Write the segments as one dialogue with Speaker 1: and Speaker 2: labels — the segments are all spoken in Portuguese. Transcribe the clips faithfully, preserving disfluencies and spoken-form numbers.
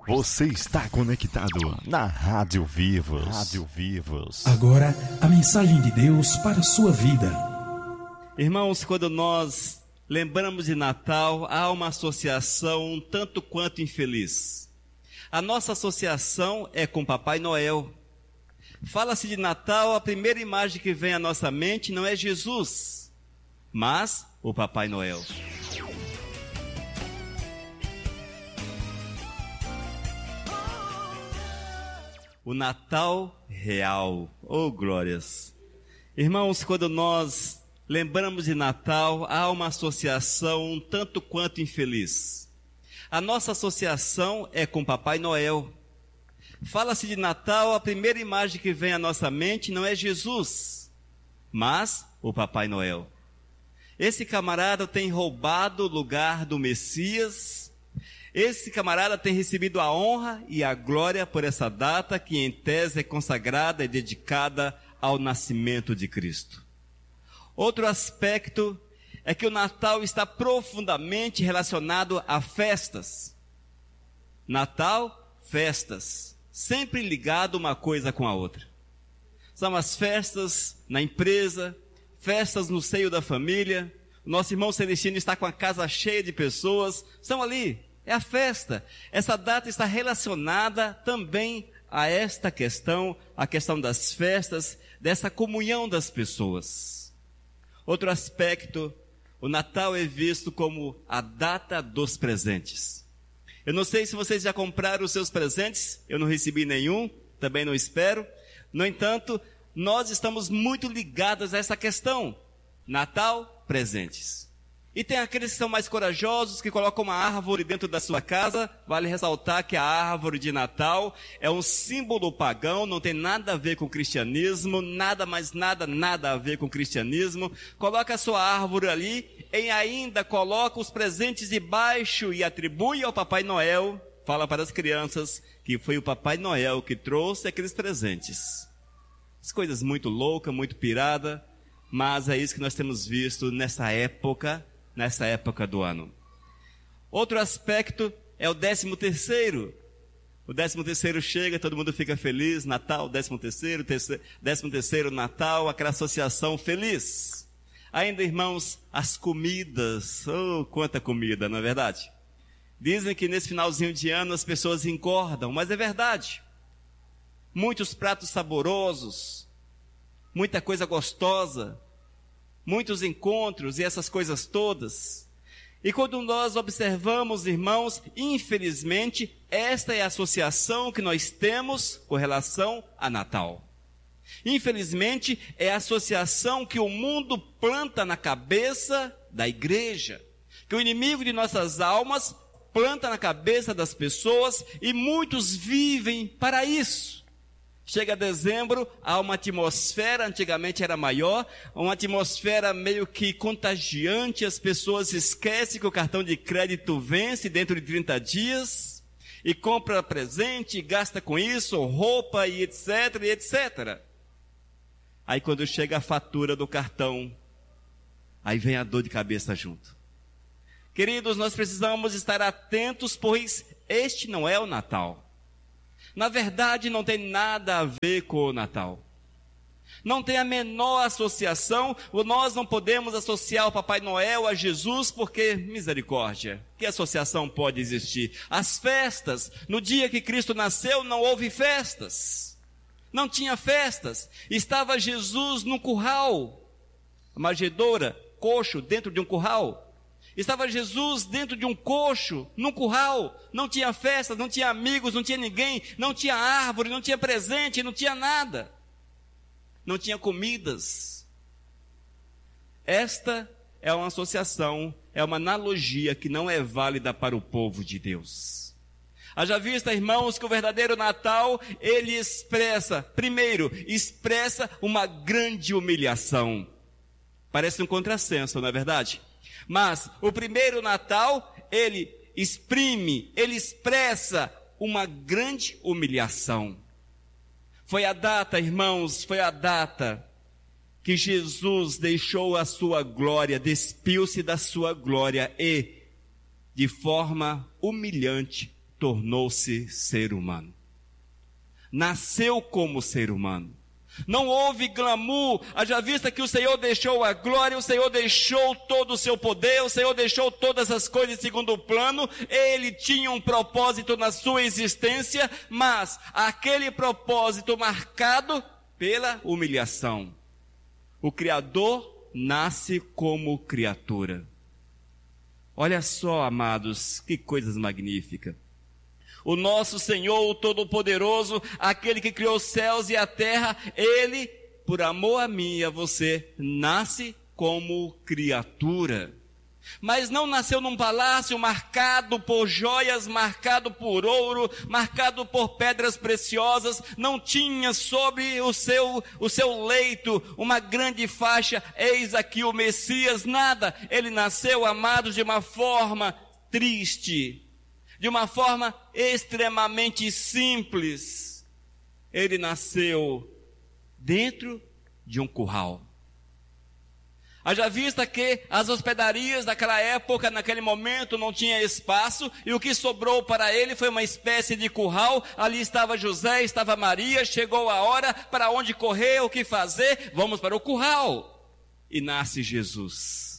Speaker 1: Você está conectado na Rádio Vivos. Rádio Vivos.
Speaker 2: Agora, a mensagem de Deus para a sua vida.
Speaker 3: Irmãos, quando nós lembramos de Natal, há uma associação um tanto quanto infeliz. A nossa associação é com Papai Noel. Fala-se de Natal, a primeira imagem que vem à nossa mente não é Jesus, mas o Papai Noel. O Natal real, oh glórias! Irmãos, quando nós lembramos de Natal, há uma associação um tanto quanto infeliz. A nossa associação é com Papai Noel. Fala-se de Natal, a primeira imagem que vem à nossa mente não é Jesus, mas o Papai Noel. Esse camarada tem roubado o lugar do Messias. Esse camarada tem recebido a honra e a glória por essa data que em tese é consagrada e dedicada ao nascimento de Cristo. Outro aspecto é que o Natal está profundamente relacionado a festas. Natal, festas, sempre ligado uma coisa com a outra. São as festas na empresa, festas no seio da família. O nosso irmão Celestino está com a casa cheia de pessoas, estão ali. É a festa. Essa data está relacionada também a esta questão, a questão das festas, dessa comunhão das pessoas. Outro aspecto, o Natal é visto como a data dos presentes. Eu não sei se vocês já compraram os seus presentes, eu não recebi nenhum, também não espero. No entanto, nós estamos muito ligados a essa questão. Natal, presentes. E tem aqueles que são mais corajosos, que colocam uma árvore dentro da sua casa. Vale ressaltar que a árvore de Natal é um símbolo pagão, não tem nada a ver com o cristianismo, nada mais nada, nada a ver com o cristianismo. Coloca a sua árvore ali e ainda coloca os presentes debaixo e atribui ao Papai Noel. Fala para as crianças que foi o Papai Noel que trouxe aqueles presentes. As coisas muito loucas, muito pirada, mas é isso que nós temos visto nessa época, nessa época do ano. Outro aspecto é o décimo terceiro. O décimo terceiro chega, todo mundo fica feliz, Natal, décimo terceiro, terceiro, décimo terceiro Natal, aquela associação feliz. Ainda, irmãos, as comidas, oh, quanta comida, não é verdade? Dizem que nesse finalzinho de ano as pessoas engordam, mas é verdade. Muitos pratos saborosos, muita coisa gostosa, muitos encontros e essas coisas todas. E quando nós observamos, irmãos, infelizmente, esta é a associação que nós temos com relação a Natal. Infelizmente, é a associação que o mundo planta na cabeça da igreja, que o inimigo de nossas almas planta na cabeça das pessoas e muitos vivem para isso. Chega dezembro, há uma atmosfera, antigamente era maior, uma atmosfera meio que contagiante, as pessoas esquecem que o cartão de crédito vence dentro de trinta dias, e compra presente, e gasta com isso, roupa e etc, e etcétera. Aí quando chega a fatura do cartão, aí vem a dor de cabeça junto. Queridos, nós precisamos estar atentos, pois este não é o Natal. Na verdade, não tem nada a ver com o Natal. Não tem a menor associação. Nós não podemos associar o Papai Noel a Jesus, porque, misericórdia, que associação pode existir? As festas, no dia que Cristo nasceu, não houve festas. Não tinha festas. Estava Jesus num curral, uma manjedoura, coxo, dentro de um curral. Estava Jesus dentro de um coxo, num curral, não tinha festa, não tinha amigos, não tinha ninguém, não tinha árvore, não tinha presente, não tinha nada. Não tinha comidas. Esta é uma associação, é uma analogia que não é válida para o povo de Deus. Haja vista, irmãos, que o verdadeiro Natal, ele expressa, primeiro, expressa uma grande humilhação. Parece um contrassenso, não é verdade? Mas o primeiro Natal, ele exprime, ele expressa uma grande humilhação. Foi a data, irmãos, foi a data que Jesus deixou a sua glória, despiu-se da sua glória e, de forma humilhante, tornou-se ser humano. Nasceu como ser humano. Não houve glamour, haja vista que o Senhor deixou a glória, o Senhor deixou todo o seu poder, o Senhor deixou todas as coisas em segundo plano. Ele tinha um propósito na sua existência, mas aquele propósito marcado pela humilhação. O Criador nasce como criatura. Olha só, amados, que coisas magníficas. O nosso Senhor, o Todo-Poderoso, aquele que criou os céus e a terra, Ele, por amor a mim e a você, nasce como criatura. Mas não nasceu num palácio marcado por joias, marcado por ouro, marcado por pedras preciosas. Não tinha sobre o seu, o seu leito uma grande faixa, eis aqui o Messias, nada. Ele nasceu, amados, de uma forma triste, de uma forma extremamente simples. Ele nasceu dentro de um curral. Haja vista que as hospedarias daquela época, naquele momento, não tinha espaço, e o que sobrou para ele foi uma espécie de curral. Ali estava José, estava Maria, chegou a hora, para onde correr, o que fazer? Vamos para o curral. E nasce Jesus.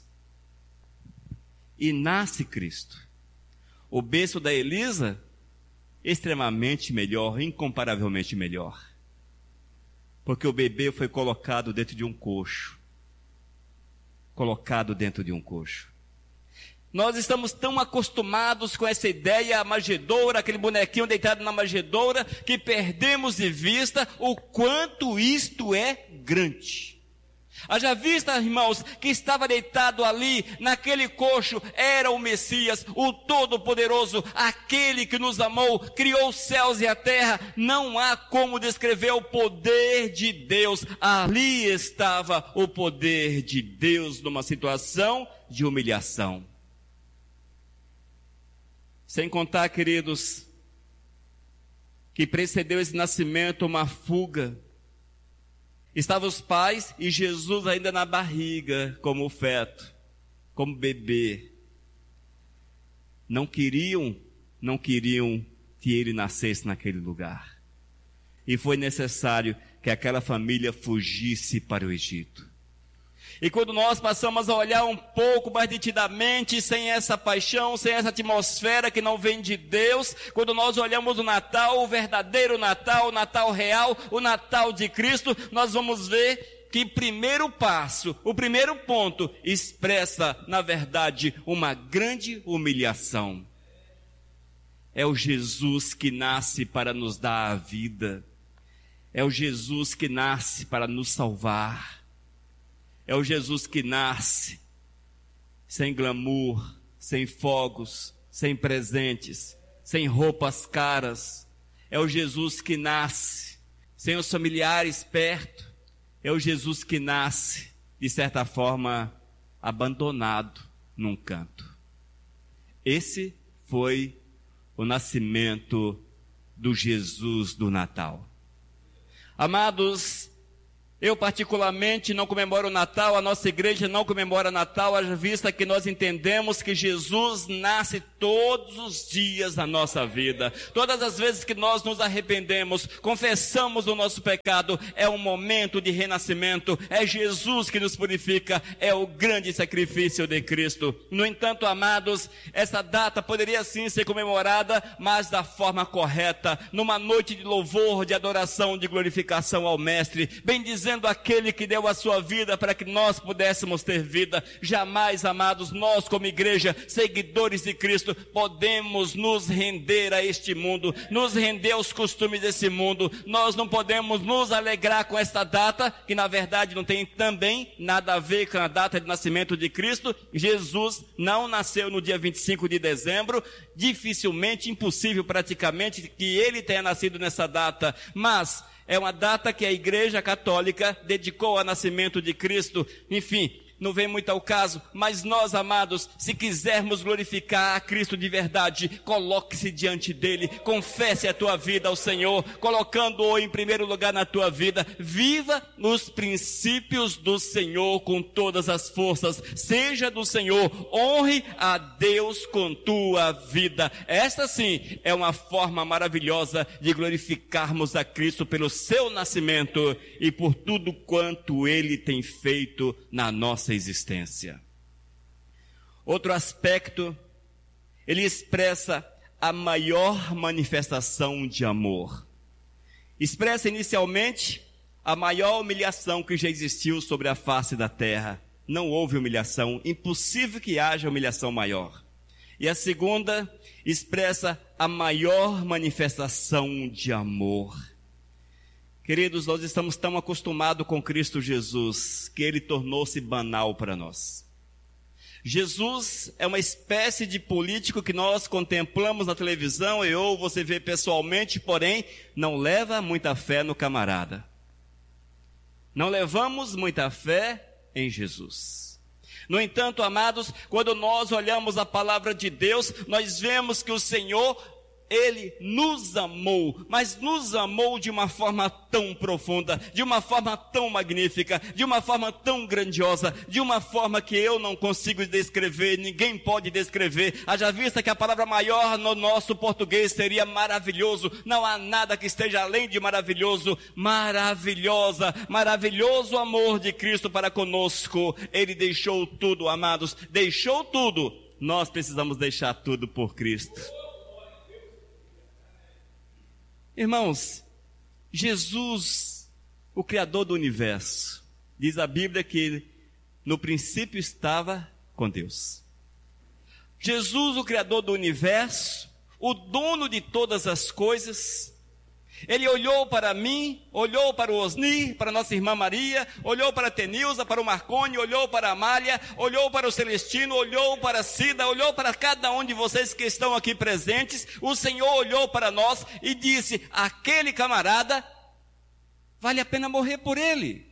Speaker 3: E nasce Cristo. O berço da Elisa, extremamente melhor, incomparavelmente melhor. Porque o bebê foi colocado dentro de um coxo. Colocado dentro de um coxo. Nós estamos tão acostumados com essa ideia, a manjedoura, aquele bonequinho deitado na manjedoura, que perdemos de vista o quanto isto é grande. Haja vista, irmãos, que estava deitado ali, naquele coxo, era o Messias, o Todo-Poderoso, aquele que nos amou, criou os céus e a terra. Não há como descrever o poder de Deus. Ali estava o poder de Deus numa situação de humilhação. Sem contar, queridos, que precedeu esse nascimento uma fuga. Estavam os pais e Jesus ainda na barriga, como feto, como bebê. Não queriam, não queriam que ele nascesse naquele lugar. E foi necessário que aquela família fugisse para o Egito. E quando nós passamos a olhar um pouco mais detidamente, sem essa paixão, sem essa atmosfera que não vem de Deus, quando nós olhamos o Natal, o verdadeiro Natal, o Natal real, o Natal de Cristo, nós vamos ver que o primeiro passo, o primeiro ponto, expressa, na verdade, uma grande humilhação. É o Jesus que nasce para nos dar a vida. É o Jesus que nasce para nos salvar. É o Jesus que nasce sem glamour, sem fogos, sem presentes, sem roupas caras. É o Jesus que nasce sem os familiares perto. É o Jesus que nasce, de certa forma, abandonado num canto. Esse foi o nascimento do Jesus do Natal. Amados, eu particularmente não comemoro o Natal, a nossa igreja não comemora Natal, à vista que nós entendemos que Jesus nasce todos os dias da nossa vida. Todas as vezes que nós nos arrependemos, confessamos o nosso pecado, é um momento de renascimento, é Jesus que nos purifica, é o grande sacrifício de Cristo. No entanto, amados, essa data poderia sim ser comemorada, mas da forma correta, numa noite de louvor, de adoração, de glorificação ao Mestre, bem dizendo aquele que deu a sua vida para que nós pudéssemos ter vida. Jamais, amados, nós como igreja, seguidores de Cristo, podemos nos render a este mundo, nos render aos costumes desse mundo. Nós não podemos nos alegrar com esta data, que na verdade não tem também nada a ver com a data de nascimento de Cristo. Jesus não nasceu no dia vinte e cinco de dezembro, dificilmente, impossível praticamente que ele tenha nascido nessa data, mas é uma data que a Igreja Católica dedicou ao nascimento de Cristo. Enfim, não vem muito ao caso, mas nós, amados, se quisermos glorificar a Cristo de verdade, coloque-se diante dele, confesse a tua vida ao Senhor, colocando-o em primeiro lugar na tua vida, viva os princípios do Senhor com todas as forças, seja do Senhor, honre a Deus com tua vida. Esta sim é uma forma maravilhosa de glorificarmos a Cristo pelo seu nascimento e por tudo quanto ele tem feito na nossa existência. Outro aspecto, ele expressa a maior manifestação de amor. Expressa inicialmente a maior humilhação que já existiu sobre a face da terra. Não houve humilhação, impossível que haja humilhação maior. E a segunda expressa a maior manifestação de amor. Queridos, nós estamos tão acostumados com Cristo Jesus, que ele tornou-se banal para nós. Jesus é uma espécie de político que nós contemplamos na televisão e ou você vê pessoalmente, porém, não leva muita fé no camarada. Não levamos muita fé em Jesus. No entanto, amados, quando nós olhamos a palavra de Deus, nós vemos que o Senhor, ele nos amou, mas nos amou de uma forma tão profunda, de uma forma tão magnífica, de uma forma tão grandiosa, de uma forma que eu não consigo descrever, ninguém pode descrever. Haja vista que a palavra maior no nosso português seria maravilhoso. Não há nada que esteja além de maravilhoso. Maravilhosa, maravilhoso amor de Cristo para conosco. Ele deixou tudo, amados, deixou tudo. Nós precisamos deixar tudo por Cristo. Irmãos, Jesus, o Criador do universo, diz a Bíblia que no princípio estava com Deus. Jesus, o Criador do universo, o dono de todas as coisas, ele olhou para mim, olhou para o Osni, para nossa irmã Maria, olhou para a Tenilza, para o Marconi, olhou para a Amália, olhou para o Celestino, olhou para a Cida, olhou para cada um de vocês que estão aqui presentes. O Senhor olhou para nós e disse: aquele camarada, vale a pena morrer por ele.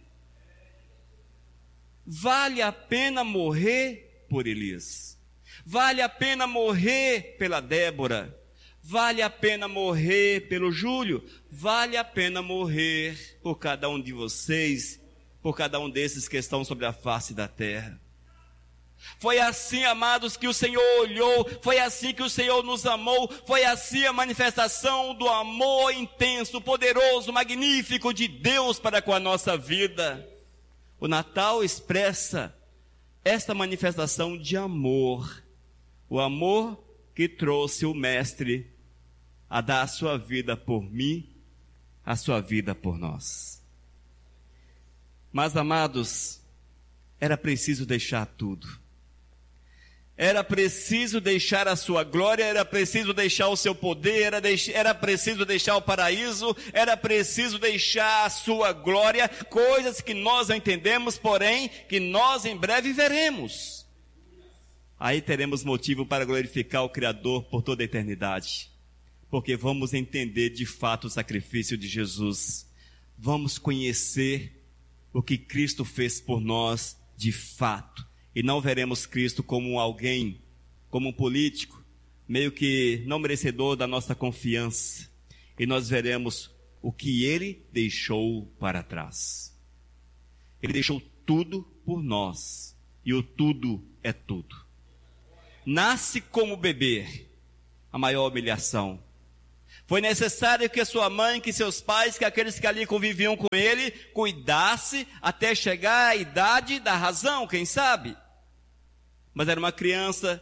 Speaker 3: Vale a pena morrer por Elias. Vale a pena morrer pela Débora. Vale a pena morrer pelo Júlio, vale a pena morrer por cada um de vocês, por cada um desses que estão sobre a face da terra. Foi assim, amados, que o Senhor olhou, foi assim que o Senhor nos amou, foi assim a manifestação do amor intenso, poderoso, magnífico de Deus para com a nossa vida. O Natal expressa esta manifestação de amor, o amor que trouxe o Mestre a dar a sua vida por mim, a sua vida por nós. Mas, amados, era preciso deixar tudo. Era preciso deixar a sua glória, era preciso deixar o seu poder, era, deix... era preciso deixar o paraíso, era preciso deixar a sua glória, coisas que nós não entendemos, porém, que nós em breve veremos. Aí teremos motivo para glorificar o Criador por toda a eternidade. Porque vamos entender de fato o sacrifício de Jesus. Vamos conhecer o que Cristo fez por nós de fato. E não veremos Cristo como alguém, como um político, meio que não merecedor da nossa confiança. E nós veremos o que Ele deixou para trás. Ele deixou tudo por nós. E o tudo é tudo. Nasce como bebê, a maior humilhação. Foi necessário que a sua mãe, que seus pais, que aqueles que ali conviviam com ele, cuidasse até chegar à idade da razão, quem sabe? Mas era uma criança,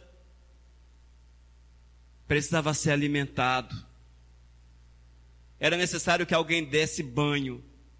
Speaker 3: precisava ser alimentado. Era necessário que alguém desse banho,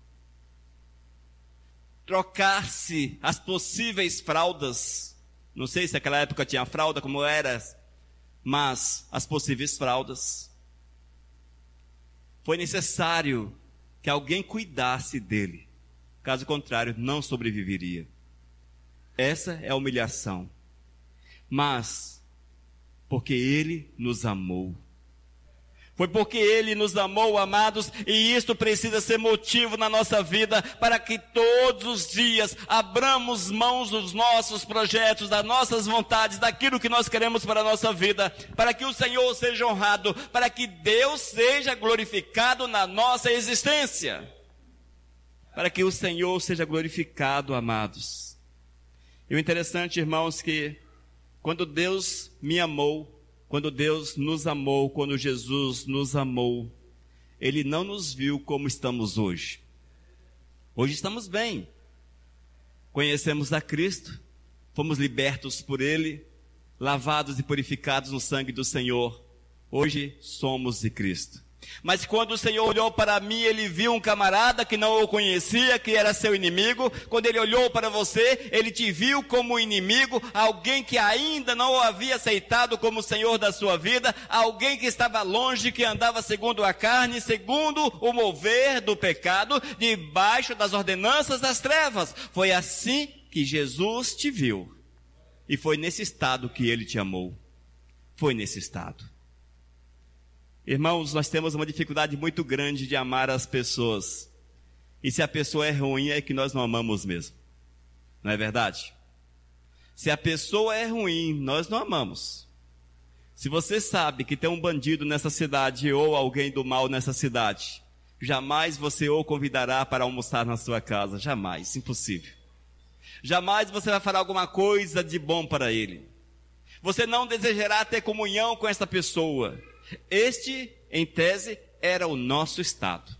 Speaker 3: trocasse as possíveis fraldas. Não sei se naquela época tinha fralda como era, mas as possíveis fraldas. Foi necessário que alguém cuidasse dele. Caso contrário, não sobreviveria. Essa é a humilhação. Mas, porque ele nos amou. Foi porque Ele nos amou, amados, e isto precisa ser motivo na nossa vida para que todos os dias abramos mãos dos nossos projetos, das nossas vontades, daquilo que nós queremos para a nossa vida, para que o Senhor seja honrado, para que Deus seja glorificado na nossa existência. Para que o Senhor seja glorificado, amados. E o interessante, irmãos, que quando Deus me amou, quando Deus nos amou, quando Jesus nos amou, Ele não nos viu como estamos hoje. Hoje estamos bem. Conhecemos a Cristo, fomos libertos por Ele, lavados e purificados no sangue do Senhor. Hoje somos de Cristo. Mas quando o Senhor olhou para mim, Ele viu um camarada que não o conhecia, que era seu inimigo. Quando Ele olhou para você, Ele te viu como inimigo, alguém que ainda não o havia aceitado como Senhor da sua vida, alguém que estava longe, que andava segundo a carne, segundo o mover do pecado, debaixo das ordenanças das trevas. Foi assim que Jesus te viu. E foi nesse estado que Ele te amou. Foi nesse estado. Irmãos, nós temos uma dificuldade muito grande de amar as pessoas. E se a pessoa é ruim, é que nós não amamos mesmo. Não é verdade? Se a pessoa é ruim, nós não amamos. Se você sabe que tem um bandido nessa cidade ou alguém do mal nessa cidade, jamais você o convidará para almoçar na sua casa. Jamais, impossível. Jamais você vai falar alguma coisa de bom para ele. Você não desejará ter comunhão com essa pessoa. Este, em tese, era o nosso estado.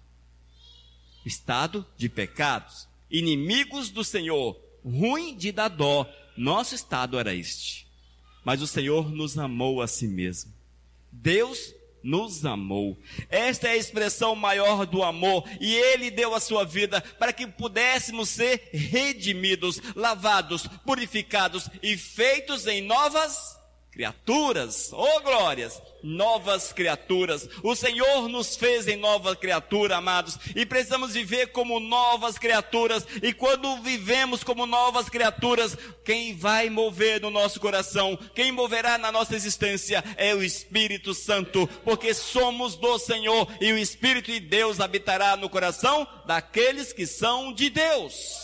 Speaker 3: Estado de pecados, inimigos do Senhor, ruim de dar dó. Nosso estado era este. Mas o Senhor nos amou a si mesmo. Deus nos amou. Esta é a expressão maior do amor. E Ele deu a sua vida para que pudéssemos ser redimidos, lavados, purificados e feitos em novas criaturas. Oh glórias! Novas criaturas. O Senhor nos fez em nova criatura, amados, e precisamos viver como novas criaturas. E quando vivemos como novas criaturas, quem vai mover no nosso coração, quem moverá na nossa existência é o Espírito Santo, porque somos do Senhor e o Espírito de Deus habitará no coração daqueles que são de Deus.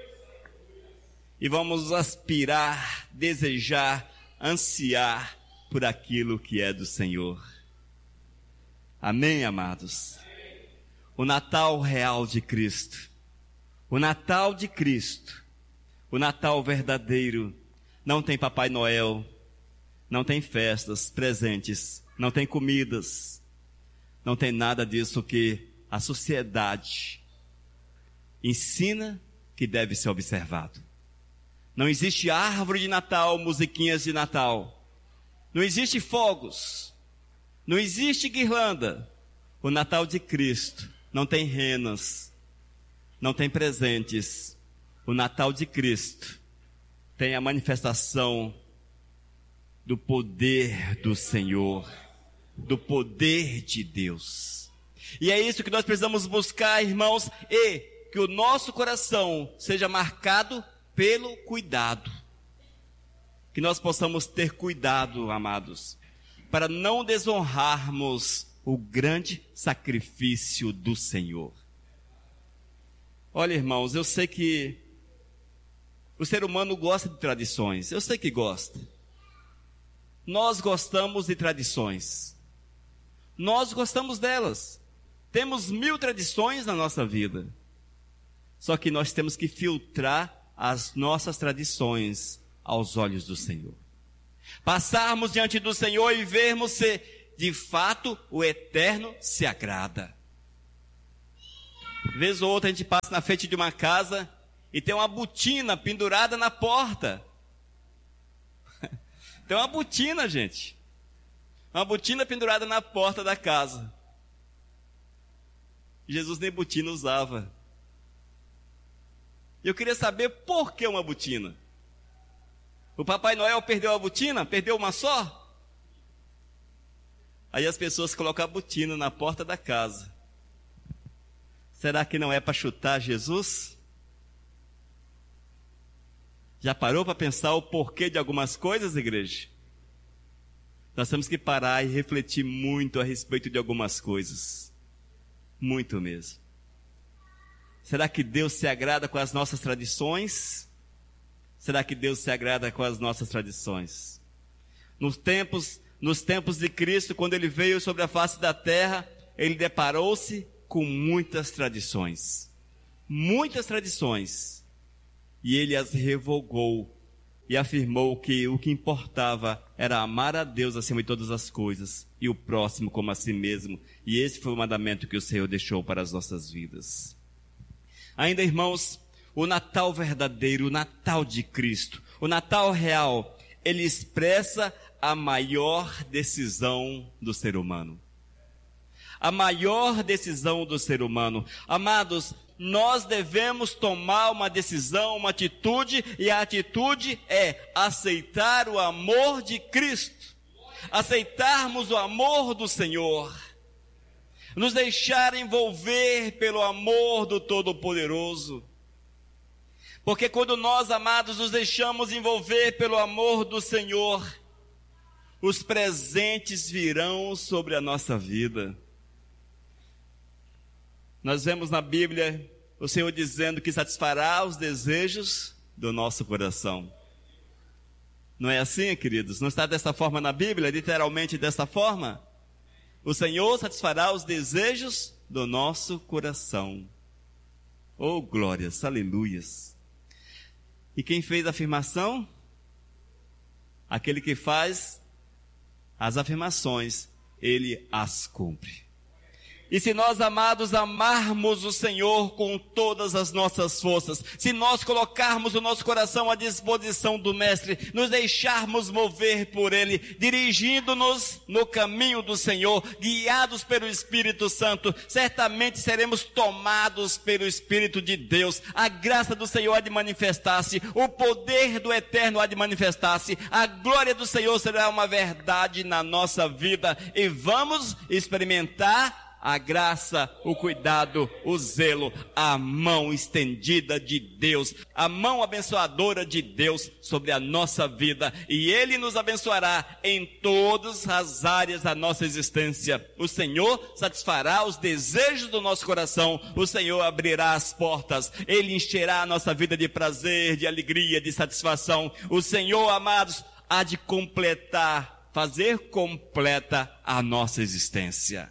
Speaker 3: E vamos aspirar, desejar, ansiar por aquilo que é do Senhor. Amém, amados? O Natal real de Cristo, o Natal de Cristo, o Natal verdadeiro, não tem Papai Noel, não tem festas, presentes, não tem comidas, não tem nada disso que a sociedade ensina que deve ser observado. Não existe árvore de Natal, musiquinhas de Natal. Não existe fogos. Não existe guirlanda. O Natal de Cristo não tem renas. Não tem presentes. O Natal de Cristo tem a manifestação do poder do Senhor. Do poder de Deus. E é isso que nós precisamos buscar, irmãos. E que o nosso coração seja marcado pelo cuidado. Que nós possamos ter cuidado, amados, para não desonrarmos o grande sacrifício do Senhor. Olha, irmãos, eu sei que o ser humano gosta de tradições. Eu sei que gosta. Nós gostamos de tradições. Nós gostamos delas. Temos mil tradições na nossa vida. Só que nós temos que filtrar as nossas tradições aos olhos do Senhor. Passarmos diante do Senhor e vermos se, de fato, o Eterno se agrada. Vez ou outra a gente passa na frente de uma casa e tem uma botina pendurada na porta. Tem uma botina, gente. Uma botina pendurada na porta da casa. Jesus nem botina usava. Eu queria saber por que uma botina. O Papai Noel perdeu a botina? Perdeu uma só? Aí as pessoas colocam a botina na porta da casa. Será que não é para chutar Jesus? Já parou para pensar o porquê de algumas coisas, igreja? nós temos que parar e refletir muito a respeito de algumas coisas. Muito mesmo. Será que Deus se agrada com as nossas tradições? Será que Deus se agrada com as nossas tradições? Nos tempos, nos tempos de Cristo, quando Ele veio sobre a face da terra, Ele deparou-se com muitas tradições. Muitas tradições. E Ele as revogou e afirmou que o que importava era amar a Deus acima de todas as coisas e o próximo como a si mesmo. E esse foi o mandamento que o Senhor deixou para as nossas vidas. Ainda, irmãos, o Natal verdadeiro, o Natal de Cristo, o Natal real, ele expressa a maior decisão do ser humano. A maior decisão do ser humano. Amados, nós devemos tomar uma decisão, uma atitude, e a atitude é aceitar o amor de Cristo, aceitarmos o amor do Senhor, nos deixar envolver pelo amor do Todo-Poderoso. Porque quando nós, amados, nos deixamos envolver pelo amor do Senhor, os presentes virão sobre a nossa vida. Nós vemos na Bíblia o Senhor dizendo que satisfará os desejos do nosso coração. Não é assim, queridos? Não está dessa forma na Bíblia, literalmente dessa forma? O Senhor satisfará os desejos do nosso coração. Oh, glórias, aleluias. E quem fez a afirmação? Aquele que faz as afirmações, ele as cumpre. E se nós, amados, amarmos o Senhor com todas as nossas forças, se nós colocarmos o nosso coração à disposição do Mestre, nos deixarmos mover por Ele, dirigindo-nos no caminho do Senhor, guiados pelo Espírito Santo, certamente seremos tomados pelo Espírito de Deus. A graça do Senhor há de manifestar-se, o poder do Eterno há de manifestar-se, a glória do Senhor será uma verdade na nossa vida, e vamos experimentar a graça, o cuidado, o zelo, a mão estendida de Deus, a mão abençoadora de Deus sobre a nossa vida, e Ele nos abençoará em todas as áreas da nossa existência. O Senhor satisfará os desejos do nosso coração, o Senhor abrirá as portas, Ele encherá a nossa vida de prazer, de alegria, de satisfação. O Senhor, amados, há de completar, fazer completa a nossa existência.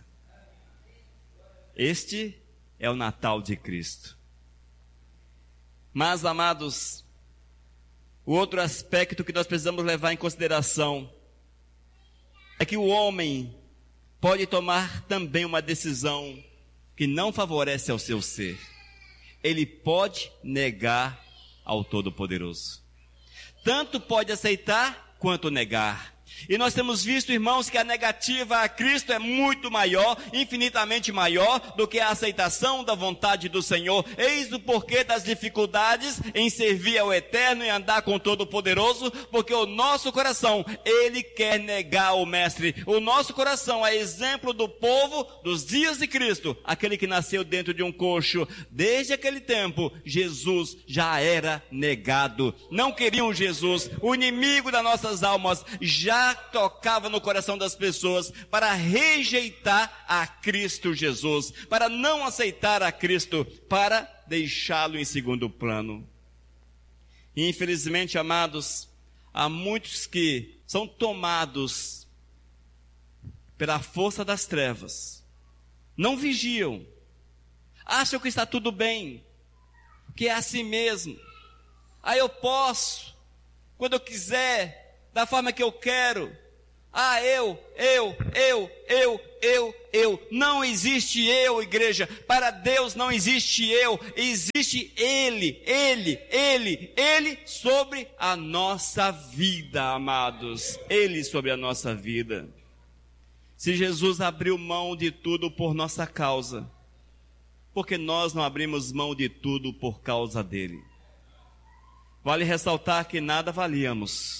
Speaker 3: Este é o Natal de Cristo. Mas, amados, o outro aspecto que nós precisamos levar em consideração é que o homem pode tomar também uma decisão que não favorece ao seu ser. Ele pode negar ao Todo-Poderoso. Tanto pode aceitar quanto negar. E nós temos visto, irmãos, que a negativa a Cristo é muito maior, infinitamente maior do que a aceitação da vontade do Senhor. Eis o porquê das dificuldades em servir ao Eterno e andar com o Todo-Poderoso, porque o nosso coração, ele quer negar o Mestre. O nosso coração é exemplo do povo dos dias de Cristo, aquele que nasceu dentro de um coxo. Desde aquele tempo, Jesus já era negado. Não queriam Jesus. O inimigo das nossas almas já tocava no coração das pessoas para rejeitar a Cristo Jesus, para não aceitar a Cristo, para deixá-lo em segundo plano. E infelizmente, amados, há muitos que são tomados pela força das trevas, não vigiam, acham que está tudo bem, que é assim mesmo, ah, eu posso, quando eu quiser, da forma que eu quero. Ah, eu, eu, eu, eu, eu, eu. Não existe eu, igreja. Para Deus não existe eu. Existe Ele, Ele, Ele, Ele sobre a nossa vida, amados. Ele sobre a nossa vida. Se Jesus abriu mão de tudo por nossa causa, por que nós não abrimos mão de tudo por causa dele? Vale ressaltar que nada valíamos.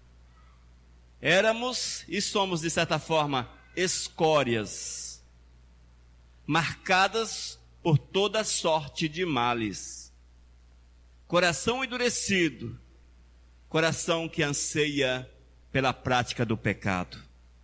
Speaker 3: Éramos e somos, de certa forma, escórias, marcadas por toda sorte de males. Coração endurecido, coração que anseia pela prática do pecado.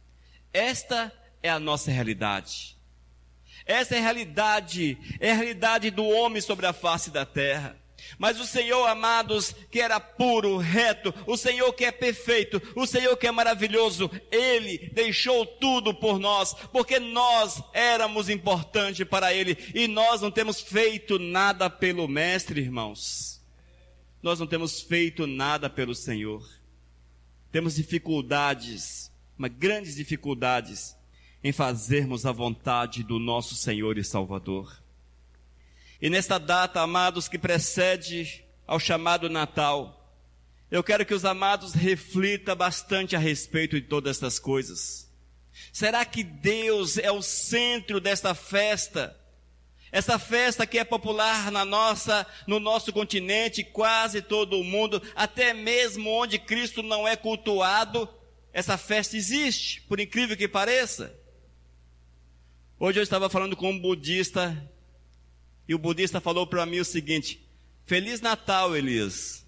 Speaker 3: Esta é a nossa realidade. Essa é a realidade, é a realidade do homem sobre a face da terra. Mas o Senhor, amados, que era puro, reto, o Senhor que é perfeito, o Senhor que é maravilhoso, Ele deixou tudo por nós, porque nós éramos importantes para Ele, e nós não temos feito nada pelo Mestre, irmãos. Nós não temos feito nada pelo Senhor. Temos dificuldades, mas grandes dificuldades, em fazermos a vontade do nosso Senhor e Salvador. E nesta data, amados, que precede ao chamado Natal, eu quero que os amados reflitam bastante a respeito de todas estas coisas. Será que Deus é o centro desta festa? Essa festa que é popular na nossa, no nosso continente, quase todo o mundo, até mesmo onde Cristo não é cultuado, essa festa existe, por incrível que pareça. Hoje eu estava falando com um budista, e o budista falou para mim o seguinte: Feliz Natal, Elias.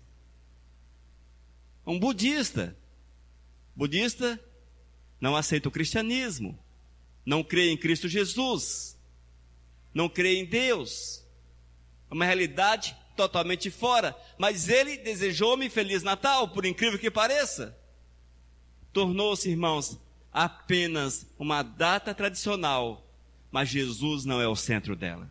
Speaker 3: Um budista. Budista não aceita o cristianismo, não crê em Cristo Jesus, não crê em Deus. É uma realidade totalmente fora. Mas ele desejou-me Feliz Natal, por incrível que pareça. Tornou-se, irmãos, apenas uma data tradicional, mas Jesus não é o centro dela.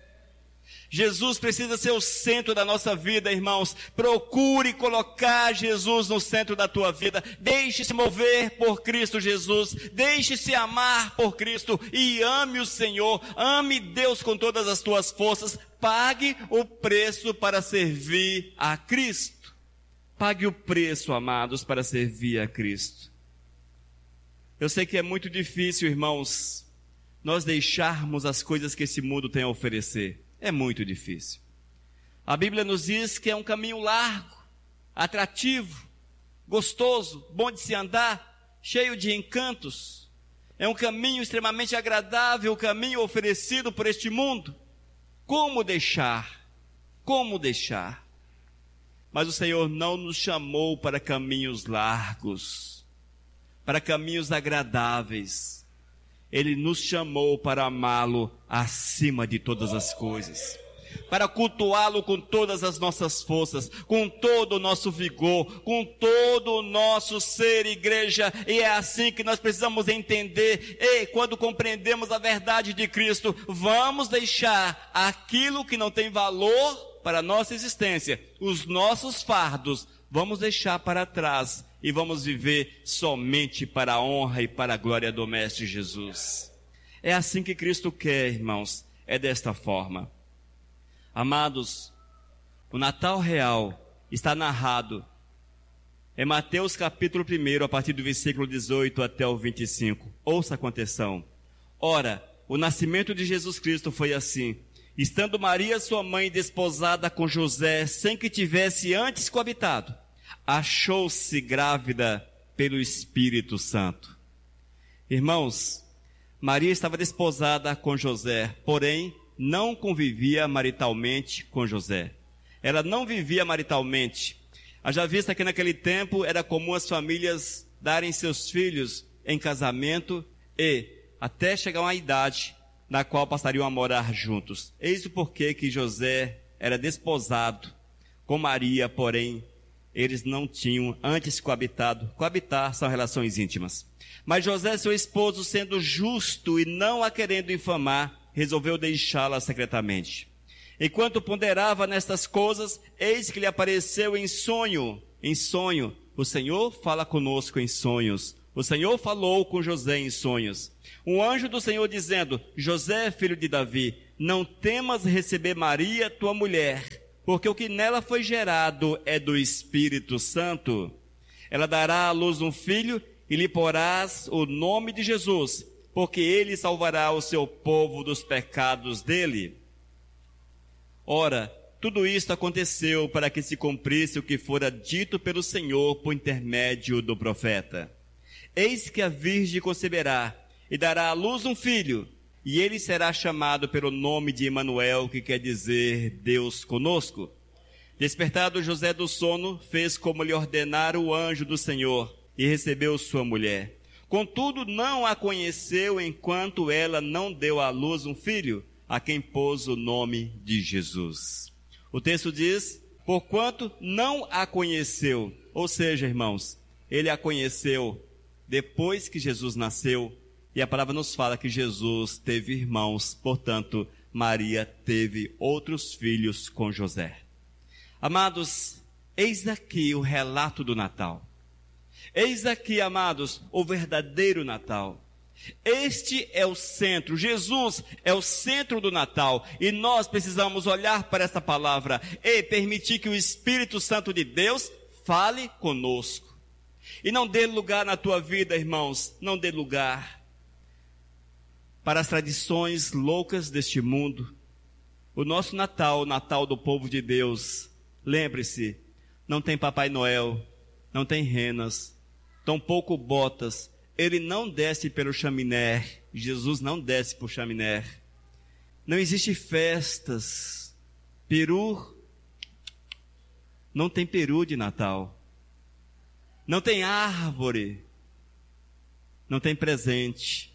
Speaker 3: Jesus precisa ser o centro da nossa vida, irmãos. Procure colocar Jesus no centro da tua vida. Deixe-se mover por Cristo Jesus. Deixe-se amar por Cristo e ame o Senhor. Ame Deus com todas as tuas forças. Pague o preço para servir a Cristo. Pague o preço, amados, para servir a Cristo. Eu sei que é muito difícil, irmãos, nós deixarmos as coisas que esse mundo tem a oferecer. É muito difícil. A Bíblia nos diz que é um caminho largo, atrativo, gostoso, bom de se andar, cheio de encantos. É um caminho extremamente agradável, o caminho oferecido por este mundo. Como deixar? Como deixar? Mas o Senhor não nos chamou para caminhos largos, para caminhos agradáveis. Ele nos chamou para amá-lo acima de todas as coisas, para cultuá-lo com todas as nossas forças, com todo o nosso vigor, com todo o nosso ser, igreja. E é assim que nós precisamos entender. E quando compreendemos a verdade de Cristo, vamos deixar aquilo que não tem valor para a nossa existência, os nossos fardos, vamos deixar para trás e vamos viver somente para a honra e para a glória do Mestre Jesus. É assim que Cristo quer, irmãos, é desta forma. Amados, o Natal real está narrado em Mateus capítulo um, a partir do versículo dezoito até o vinte e cinco. Ouça com atenção. Ora, o nascimento de Jesus Cristo foi assim: estando Maria, sua mãe, desposada com José, sem que tivesse antes coabitado, achou-se grávida pelo Espírito Santo. Irmãos, Maria estava desposada com José, porém não convivia maritalmente com José. Ela não vivia maritalmente. Haja vista que naquele tempo era comum as famílias darem seus filhos em casamento e até chegar a uma idade na qual passariam a morar juntos. Eis o porquê que José era desposado com Maria, porém eles não tinham antes coabitado. Coabitar são relações íntimas. Mas José, seu esposo, sendo justo e não a querendo infamar, resolveu deixá-la secretamente. Enquanto ponderava nestas coisas, eis que lhe apareceu em sonho, em sonho, o Senhor fala conosco em sonhos. O Senhor falou com José em sonhos. Um anjo do Senhor dizendo: José, filho de Davi, não temas receber Maria, tua mulher, porque o que nela foi gerado é do Espírito Santo. Ela dará à luz um filho e lhe porás o nome de Jesus, porque ele salvará o seu povo dos pecados dele. Ora, tudo isto aconteceu para que se cumprisse o que fora dito pelo Senhor por intermédio do profeta. Eis que a virgem conceberá e dará à luz um filho, e ele será chamado pelo nome de Emanuel, que quer dizer Deus conosco. Despertado José do sono, fez como lhe ordenara o anjo do Senhor, e recebeu sua mulher. Contudo, não a conheceu enquanto ela não deu à luz um filho, a quem pôs o nome de Jesus. O texto diz, porquanto não a conheceu, ou seja, irmãos, ele a conheceu depois que Jesus nasceu, e a palavra nos fala que Jesus teve irmãos, portanto, Maria teve outros filhos com José. Amados, eis aqui o relato do Natal. Eis aqui, amados, o verdadeiro Natal. Este é o centro, Jesus é o centro do Natal, e nós precisamos olhar para essa palavra e permitir que o Espírito Santo de Deus fale conosco. E não dê lugar na tua vida, irmãos, não dê lugar para as tradições loucas deste mundo. O nosso Natal, o Natal do povo de Deus, lembre-se, não tem Papai Noel, não tem renas, tampouco botas. Ele não desce pelo chaminé. Jesus não desce por chaminé. Não existe festas. Peru. Não tem peru de Natal. Não tem árvore. Não tem presente.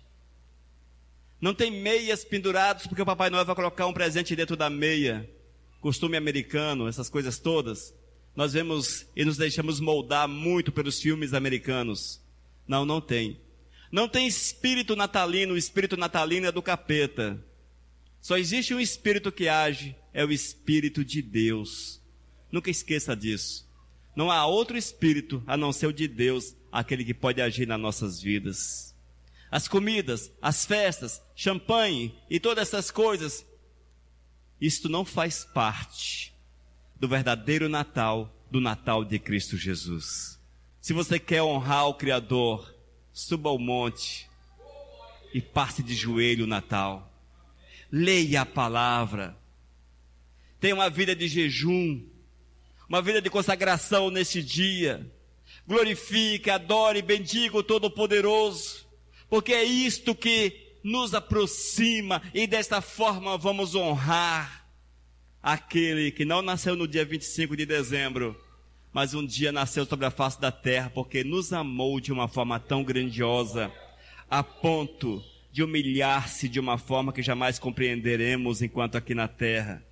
Speaker 3: Não tem meias penduradas porque o Papai Noel vai colocar um presente dentro da meia. Costume americano, essas coisas todas. Nós vemos e nos deixamos moldar muito pelos filmes americanos. Não, não tem. Não tem espírito natalino, o espírito natalino é do capeta. Só existe um espírito que age, é o Espírito de Deus. Nunca esqueça disso. Não há outro espírito a não ser o de Deus, aquele que pode agir nas nossas vidas. As comidas, as festas, champanhe e todas essas coisas, isto não faz parte do verdadeiro Natal, do Natal de Cristo Jesus. Se você quer honrar o Criador, suba ao monte e passe de joelho o Natal. Leia a palavra. Tenha uma vida de jejum, uma vida de consagração neste dia. Glorifique, adore, bendiga o Todo-Poderoso, porque é isto que nos aproxima e desta forma vamos honrar aquele que não nasceu no dia vinte e cinco de dezembro, mas um dia nasceu sobre a face da terra, porque nos amou de uma forma tão grandiosa, a ponto de humilhar-se de uma forma que jamais compreenderemos enquanto aqui na terra.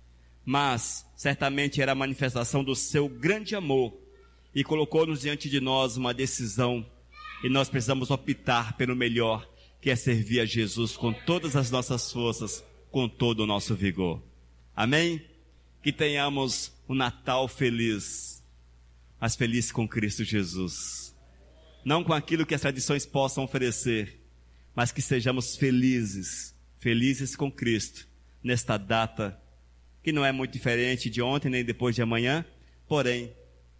Speaker 3: Mas, certamente era a manifestação do seu grande amor, e colocou-nos diante de nós uma decisão, e nós precisamos optar pelo melhor, que é servir a Jesus com todas as nossas forças, com todo o nosso vigor. Amém? Que tenhamos um Natal feliz, mas feliz com Cristo Jesus. Não com aquilo que as tradições possam oferecer, mas que sejamos felizes, felizes com Cristo, nesta data, que não é muito diferente de ontem nem depois de amanhã, porém,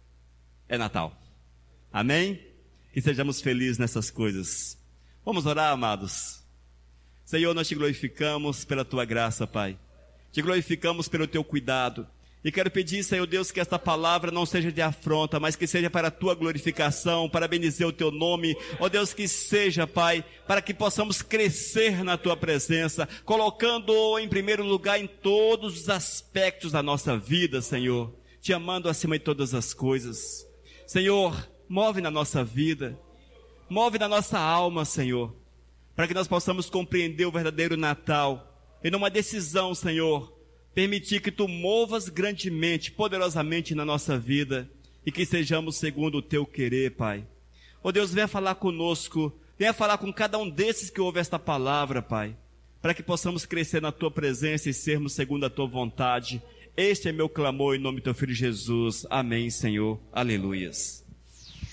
Speaker 3: é Natal. Amém? Que sejamos felizes nessas coisas. Vamos orar, amados. Senhor, nós te glorificamos pela tua graça, Pai. Te glorificamos pelo teu cuidado. E quero pedir, Senhor Deus, que esta palavra não seja de afronta, mas que seja para a tua glorificação, para bendizer o teu nome. Ó Deus, que seja, Pai, para que possamos crescer na tua presença, colocando-o em primeiro lugar em todos os aspectos da nossa vida, Senhor. Te amando acima de todas as coisas. Senhor, move na nossa vida, move na nossa alma, Senhor, para que nós possamos compreender o verdadeiro Natal. E numa decisão, Senhor, permitir que tu movas grandemente, poderosamente na nossa vida, e que sejamos segundo o teu querer, Pai. Ó Deus, venha falar conosco, venha falar com cada um desses que ouve esta palavra, Pai, para que possamos crescer na tua presença e sermos segundo a tua vontade. Este é meu clamor em nome do teu Filho Jesus. Amém, Senhor. Aleluias.